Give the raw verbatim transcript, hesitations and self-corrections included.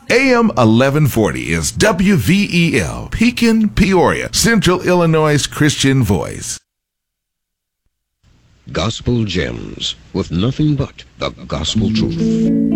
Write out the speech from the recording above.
A M eleven forty is W V E L, Pekin, Peoria, Central Illinois' Christian voice. Gospel Gems, with nothing but the gospel truth.